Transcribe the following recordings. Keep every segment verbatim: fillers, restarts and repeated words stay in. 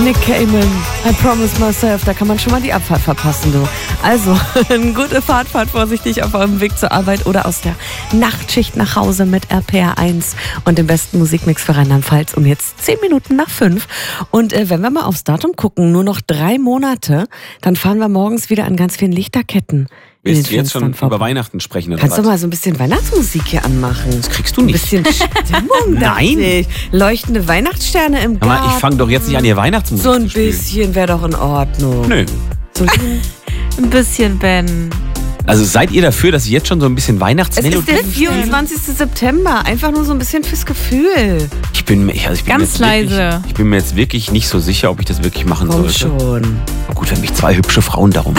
Nick Cayman, I promise myself, da kann man schon mal die Abfahrt verpassen, du. Also, eine gute Fahrt, fahrt vorsichtig auf eurem Weg zur Arbeit oder aus der Nachtschicht nach Hause mit R P R eins und dem besten Musikmix für Rheinland-Pfalz um jetzt zehn Minuten nach fünf. Und äh, wenn wir mal aufs Datum gucken, nur noch drei Monate, dann fahren wir morgens wieder an ganz vielen Lichterketten. Willst du jetzt schon vorbei. Über Weihnachten sprechen? Oder Kannst was? du mal so ein bisschen Weihnachtsmusik hier anmachen? Das kriegst du nicht. Ein bisschen Stimmung. Nein. Leuchtende Weihnachtssterne im Garten. Aber ich fange doch jetzt nicht an, ihr Weihnachtsmusik So ein zu spielen. bisschen wäre doch in Ordnung. Nö. So ein bisschen, Ben. Also seid ihr dafür, dass ich jetzt schon so ein bisschen Es Weihnachtsmelodie... ist der vierundzwanzigste September. Einfach nur so ein bisschen fürs Gefühl. Ich bin, mir- also ich bin mir Ganz jetzt leise. Wirklich, ich bin mir jetzt wirklich nicht so sicher, ob ich das wirklich machen Komm sollte. schon. Na gut, wenn mich zwei hübsche Frauen darum...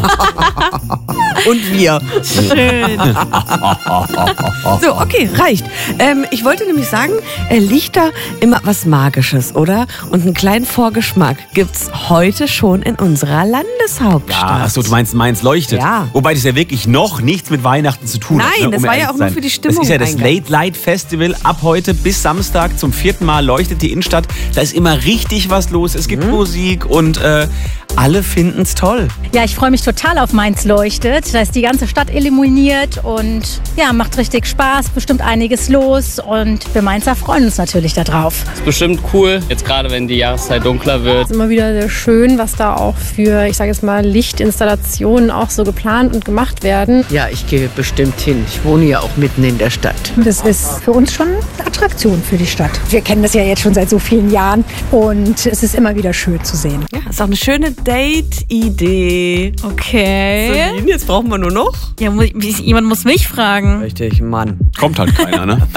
Und wir. Schön. So, okay, reicht. Ähm, ich wollte nämlich sagen, äh, Lichter immer was Magisches, oder? Und einen kleinen Vorgeschmack gibt's heute schon in unserer Landeshauptstadt. Ja, achso, du meinst, Mainz leuchtet. Ja. Wobei das ja wirklich noch nichts mit Weihnachten zu tun hat. Nein, ne, das um war ja ehrlich auch zu nur sein. für die Stimmung Das ist ja das eingangs. Late Light Festival. Ab heute bis Samstag zum vierten Mal leuchtet die Innenstadt. Da ist immer richtig was los. Es gibt Mhm. Musik und äh, alle finden's toll. Ja, ich freue mich total auf Mainz leuchtet. Da ist die ganze Stadt illuminiert und ja, macht richtig Spaß, bestimmt einiges los und wir Mainzer freuen uns natürlich darauf. Ist bestimmt cool, jetzt gerade wenn die Jahreszeit dunkler wird. Es ist immer wieder sehr schön, was da auch für, ich sage jetzt mal, Lichtinstallationen auch so geplant und gemacht werden. Ja, ich gehe bestimmt hin. Ich wohne ja auch mitten in der Stadt. Das ist für uns schon eine Attraktion für die Stadt. Wir kennen das ja jetzt schon seit so vielen Jahren und es ist immer wieder schön zu sehen. Ja, ist auch eine schöne Date-Idee. Okay. Celine, jetzt brauchen wir nur noch. Ja, mu- jemand muss mich fragen. Richtig, Mann. Kommt halt keiner, ne?